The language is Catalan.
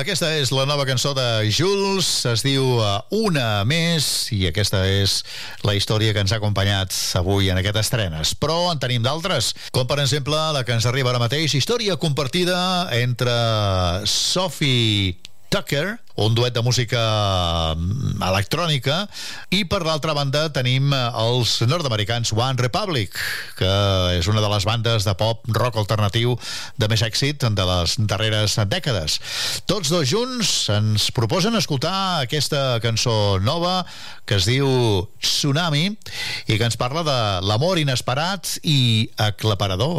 Aquesta és la nova cançó de Jules, es diu Una més, i aquesta és la història que ens ha acompanyat avui en aquest estrenes. Però en tenim d'altres, com per exemple la que ens arriba ara mateix, història compartida entre Sophie Tucker, un duet de música electrònica, i per l'altra banda tenim els nord-americans One Republic, que és una de les bandes de pop rock alternatiu de més èxit de les darreres dècades. Tots dos junts ens proposen escoltar aquesta cançó nova que es diu Tsunami i que ens parla de l'amor inesperat i aclaparador.